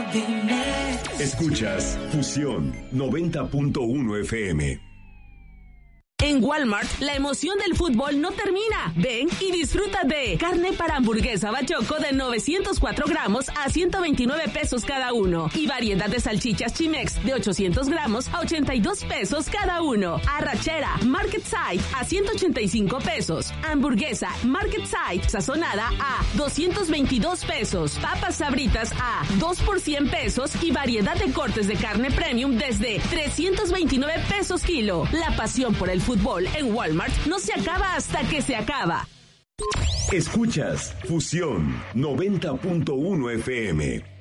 Dime. Escuchas Fusión 90.1 FM. En Walmart, la emoción del fútbol no termina. Ven y disfruta de carne para hamburguesa Bachoco de 904 gramos a 129 pesos cada uno. Y variedad de salchichas Chimex de 800 gramos a 82 pesos cada uno. Arrachera Market Side a 185 pesos. Hamburguesa Market Side sazonada a 222 pesos. Papas Sabritas a 2 por 100 pesos. Y variedad de cortes de carne premium desde 329 pesos kilo. La pasión por el fútbol en Walmart no se acaba hasta que se acaba. Escuchas Fusión 90.1 FM.